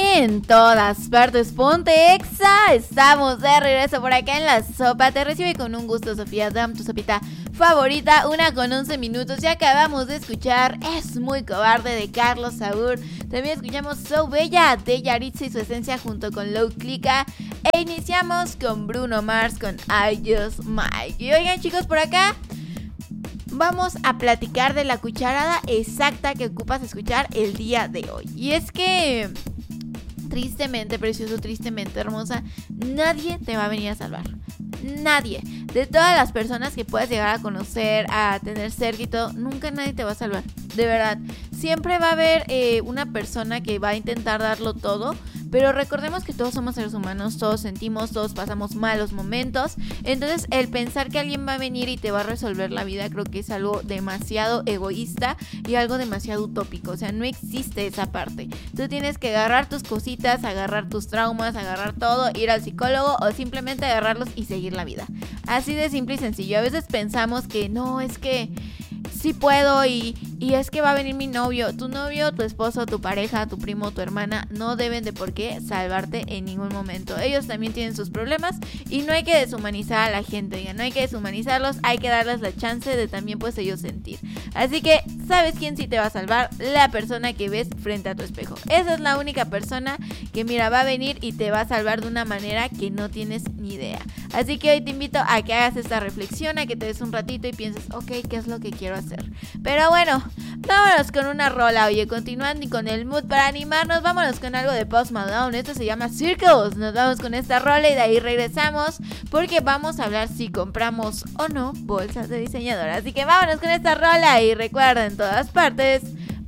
en todas partes, ponte Exa. Estamos de regreso por acá en La Sopa. Te recibe con un gusto Sofía Dam, tu sopita favorita, 1:11. Y acabamos de escuchar Es muy cobarde de Carlos Saúl. También escuchamos So Bella de Yaritza y su esencia junto con Low Clica. E iniciamos con Bruno Mars con I Just Might. Y oigan, chicos, por acá vamos a platicar de la cucharada exacta que ocupas escuchar el día de hoy. Y es que, tristemente, precioso, tristemente, hermosa, nadie te va a venir a salvar. Nadie. De todas las personas que puedas llegar a conocer, a tener cerca y todo, nunca nadie te va a salvar. De verdad. Siempre va a haber una persona que va a intentar darlo todo. Pero recordemos que todos somos seres humanos, todos sentimos, todos pasamos malos momentos. Entonces el pensar que alguien va a venir y te va a resolver la vida, creo que es algo demasiado egoísta y algo demasiado utópico. O sea, no existe esa parte. Tú tienes que agarrar tus cositas, agarrar tus traumas, agarrar todo, ir al psicólogo o simplemente agarrarlos y seguir la vida. Así de simple y sencillo. A veces pensamos que no, es que sí puedo y es que va a venir mi novio, tu esposo, tu pareja, tu primo, tu hermana, no deben de por qué salvarte en ningún momento. Ellos también tienen sus problemas y no hay que deshumanizar a la gente, oigan, no hay que deshumanizarlos, hay que darles la chance de también pues ellos sentir. Así que, ¿sabes quién sí te va a salvar? La persona que ves frente a tu espejo. Esa es la única persona que mira, va a venir y te va a salvar de una manera que no tienes ni idea. Así que hoy te invito a que hagas esta reflexión, a que te des un ratito y pienses, ok, ¿qué es lo que quiero hacer? Pero bueno, vámonos con una rola, oye, continuando y con el mood para animarnos, vámonos con algo de Post Malone. Esto se llama Circles. Nos vamos con esta rola y de ahí regresamos porque vamos a hablar si compramos o no bolsas de diseñador. Así que vámonos con esta rola y recuerda, en todas partes